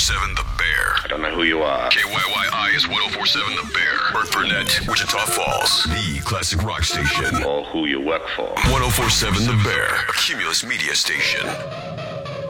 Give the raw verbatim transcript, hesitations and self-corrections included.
seven The Bear. I don't know who you are. K Y Y I is ten forty-seven The Bear. Bertburnett, Wichita Falls. The classic rock station. Or who you work for. ten forty-seven The Bear. A Cumulus media station.